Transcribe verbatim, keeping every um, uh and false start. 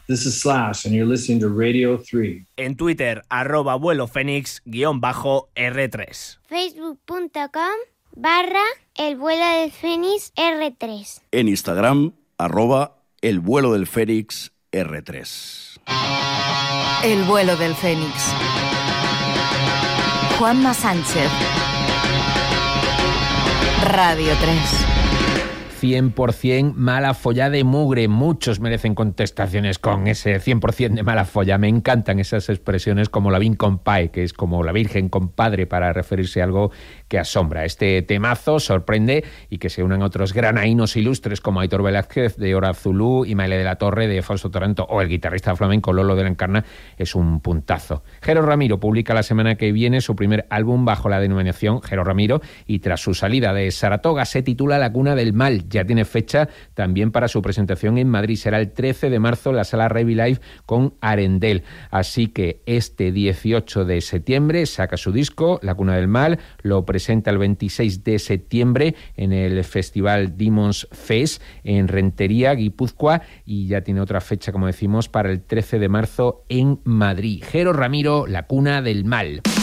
This is Slash, and you're listening to Radio three. En Twitter, arroba vuelo fénix guión bajo R tres. Facebook.com barra el vuelo del Fénix R tres. En Instagram, arroba el vuelo del Fénix R tres. El vuelo del Fénix. Juanma Sánchez. Radio tres. cien por ciento mala folla de mugre. Muchos merecen contestaciones con ese cien por ciento de mala folla. Me encantan esas expresiones como la Vin Compai, que es como la Virgen compadre para referirse a algo que asombra. Este temazo sorprende y que se unan otros granaínos ilustres como Aitor Velázquez de Hora Zulú y Maile de la Torre de Fausto Taranto o el guitarrista flamenco Lolo de la Encarna. Es un puntazo. Jero Ramiro publica la semana que viene su primer álbum bajo la denominación Jero Ramiro y tras su salida de Saratoga se titula La Cuna del Mal. Ya tiene fecha también para su presentación en Madrid. Será el trece de marzo en la sala Revi Live con Arendel. Así que este dieciocho de septiembre saca su disco, La Cuna del Mal, lo presenta el veintiséis de septiembre en el Festival Demons Fest en Rentería, Guipúzcoa, y ya tiene otra fecha, como decimos, para el trece de marzo en Madrid. Jero Ramiro, La Cuna del Mal.